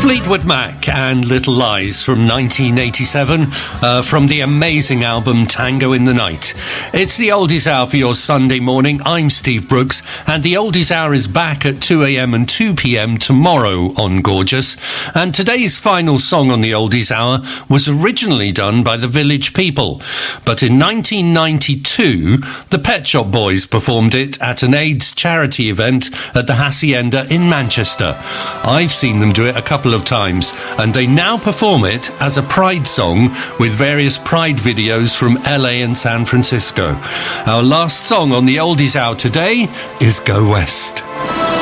Fleetwood Mac and Little Lies from 1987, from the amazing album Tango in the Night. It's the Oldies Hour for your Sunday morning. I'm Steve Brooks, and the Oldies Hour is back at 2 a.m. and 2 p.m. tomorrow on Gorgeous. And today's final song on the Oldies Hour was originally done by the Village People, but in 1992, the Pet Shop Boys performed it at an AIDS charity event at the Hacienda in Manchester. I've seen them do it a couple of times, and they now perform it as a Pride song with various Pride videos from LA and San Francisco. Our last song on the Oldies Hour today is Go West.